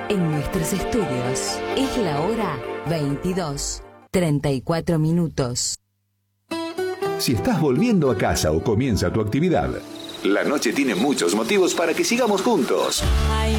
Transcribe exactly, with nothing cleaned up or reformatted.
en nuestros estudios. Es la hora veintidós, treinta y cuatro minutos. Si estás volviendo a casa o comienza tu actividad, la noche tiene muchos motivos para que sigamos juntos.